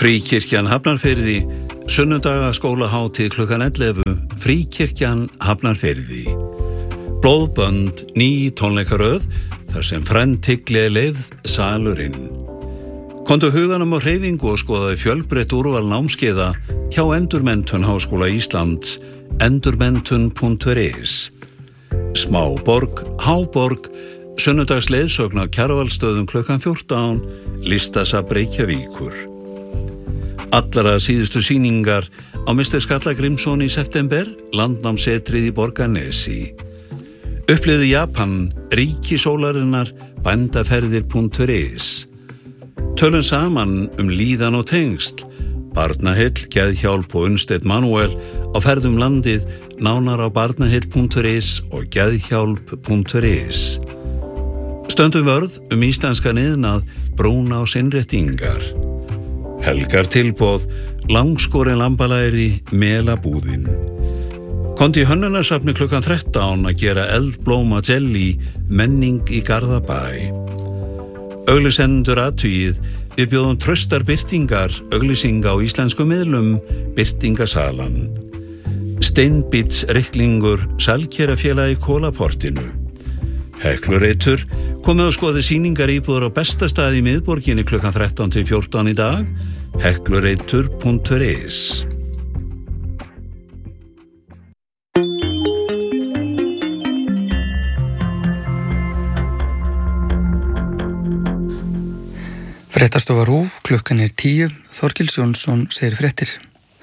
Fríkirkjan Hafnarfirði, sunnudagaskólahátíð klukkan 11, Fríkirkjan Hafnarfirði. Blóðbönd, ný tónleikaröð, þar sem frendtigli leið salurinn. Komdu huganum á hreyfingu og skoðaði fjölbreytt úrval námskeiða hjá Endurmenntun Háskóla Íslands, endurmenntun.is. Smáborg, Háborg, sunnudagsleiðsögn á Kjarvalsstöðum klukkan 14, Listasafn Reykjavíkur. Allra síðustu sýningar á Mr. Skalla Grímsson í september, landnámsetrið í Borgarnesi. Upplifðu Japan, ríki sólarinnar, bændaferðir.is. Tölum saman líðan og tengsl, Barnaheill, Geðhjálp og Unnsteinn Manuel á ferðum landið, nánar á barnaheill.is og geðhjálp.is. Stöndum vörð íslenskan iðnað, brúnás innréttingar. Helgar tilboð, langskorin lambalæri, melabúðin. Komdu í hönnunarsafni klukkan 13 að gera eldblóma jelly, menning í Garðabæ. Auglýsendur athugið, við bjóðum traustar birtingar, auglýsinga á íslenskum miðlum, birtingasalan. Steinbíts ryklingur, Salkerafélagi í Kólaportinu. Heklureitur, komið og skoðið sýningar íbúður á besta stað í miðborginni klukkan 13 til 14 í dag, heklureitur.is. Fréttastofa RÚV, klukkan 10, Þorkils Jónsson segir fréttir.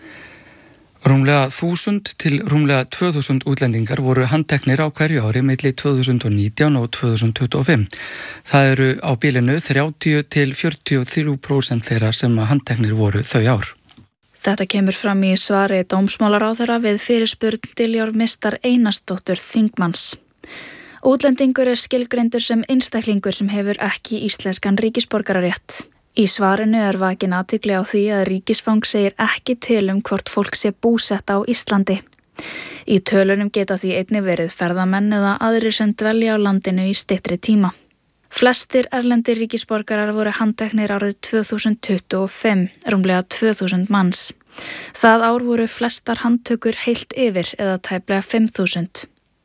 Rúmlega 1000 til rúmlega 2000 útlendingar voru handteknir á hverju ári milli 2019 og 2025. Það eru á bilinu 30 til 43% þeirra sem handteknir voru þau ár. Þetta kemur fram í svari dómsmálaráðherra við fyrirspurn Diljár Mistar Einarsdóttur þingmanns. Útlendingur skilgreindur sem einstaklingur sem hefur ekki íslenskan ríkisborgararétt. Í svarinu vakin athygli á því að ríkisfang segir ekki til hvort fólk sé búsett á Íslandi. Í tölunum geta því einnig verið ferðamenn eða aðrir sem dvelja á landinu í styttri tíma. Flestir erlendir ríkisborgarar voru handteknir árið 2025, rúmlega 2000 manns. Það ár voru flestar handtökur heilt yfir eða tæplega 5000.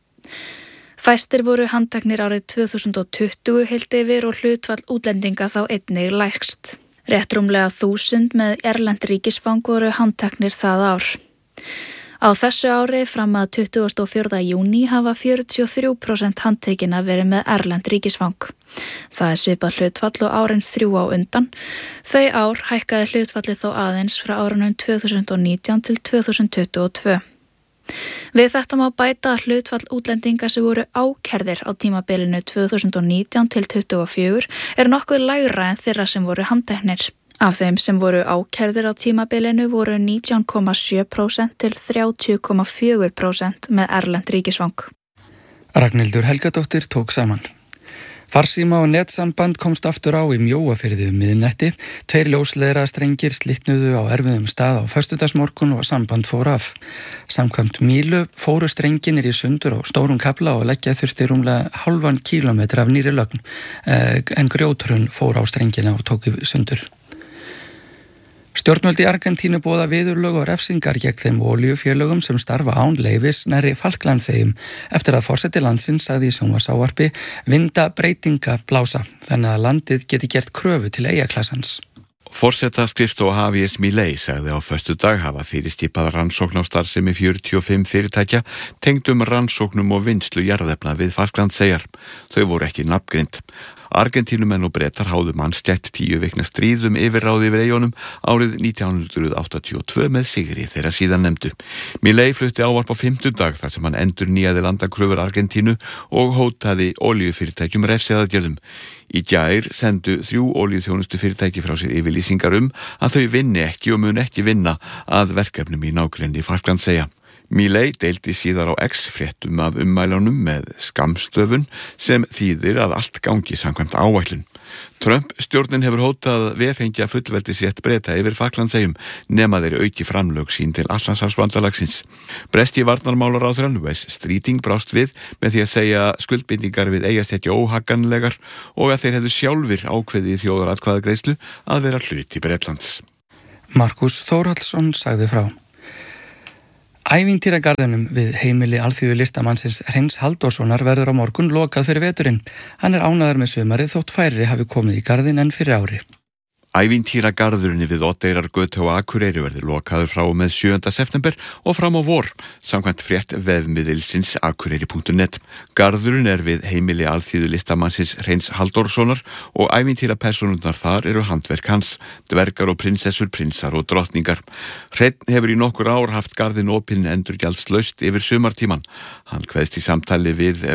Fæstir voru handteknir árið 2020 heilt yfir og hlutfall útlendinga þá einnig lægst. Rétt rúmlega 1000 með erlend ríkisfang voru handteknir það ár. Á þessu ári fram að 24. júní hafa 43% handtekinna verið með erlend ríkisfang. Það svipað hlutfall og árin 3 á undan. Þau ár hækkaði hlutfallið þó aðeins frá árunum 2019 til 2022. Við þetta má bæta hlutfall útlendinga sem voru ákærðir á tímabilinu 2019 til 2024 nokkuð lægra en þeirra sem voru handteknir. Af þeim sem voru ákærðir á tímabilinu voru 19,7% til 30,4% með erlend ríkisfang. Ragnhildur Helgadóttir tók saman. Farsíma og netsamband komst aftur á í Mjóafirði miðnætti. 2 ljósleiðarastrengir slitnuðu á erfiðum stað á föstudagsmorgun og samband fór af. Samkvæmt Mílu fóru strenginir í sundur á stórum kafla og leggja þurfti rúmlega hálfan kílómetra af nýri lögn, en grjóturinn fór á strengina og tók í sundur. Stjórnvöld í Argentínu boða viðurlög og refsingar gegn þeim olíufélögum sem starfa án leyfis nærri Falklandseyjum eftir að forseti landsins sagði í sjónvarpsávarpi vinda breytinga blása, þannig að landið geti gert kröfu til eyjaklassans. Forsetaskrifstofa Javiers Milei sagði á föstudag hafa fyrirskipað rannsókn á starfsemi 45 fyrirtækja tengdum rannsóknum og vinnslu jarðefna við Falklandseyjar. Þau voru ekki nafngreind. Argentínumenn og Bretar háðu mannskætt 10 vikna stríðum yfirráði yfir eyjunum árið 1982 með sigri þeirra síðan nefndu. Milei flutti ávarp á 5. dag þar sem hann endurnýjaði landakröfur Argentínu og hótaði olíufyrirtækjum refsiaðgerðum. Í gær sendu 3 olíuþjónustu fyrirtæki frá sér yfirlýsingar að þau vinni ekki og mun ekki vinna að verkefnum í nágrenni Falklandseyja. Milei deildi síðar á X-fréttum af ummælunum með skammstöfun sem þýðir að allt gangi samkvæmt áætlun. Trump stjórnin hefur hótað vefengja fullveldisrétt Breta yfir Falklandseyjum nema þeir auki framlög sín til Atlantshafsbandalagsins. Breski varnarmálaráðherrann Wes Streeting brást við með því að segja skuldbindingar við eyjastætti óhagganlegar og að þeir hefðu sjálfir ákveðið í þjóðaratkvæðagreiðslu að vera hluti Bretlands. Markus Þórhallsson sagði frá. Ævintýragarðinum við heimili alþýðu listamannsins Hreins Halldórssonar verður á morgun lokað fyrir veturinn. Hann ánægður með sumarið þótt færri hafi komið í garðin en fyrir ári. Ævintýragarðurinn við Oddeyrargötu á Akureyri verður lokaður frá og með 7. september og fram á vor, samkvæmt frétt vefmiðilsins akureyri.net. Garðurinn við heimili alþýðu listamannsins Hreins Halldórssonar og ævintýrapersónurnar þar eru handverk hans, dvergar og prinsessur, prinsar og drottningar. Hreinn hefur í nokkur ár haft garðin opinn endurgjaldslaust yfir sumartíman. Hann kveðst í samtali við